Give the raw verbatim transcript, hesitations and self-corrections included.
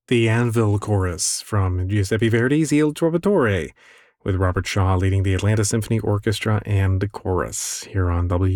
The Anvil Chorus from Giuseppe Verdi's Il Trovatore, with Robert Shaw leading the Atlanta Symphony Orchestra and the chorus here on W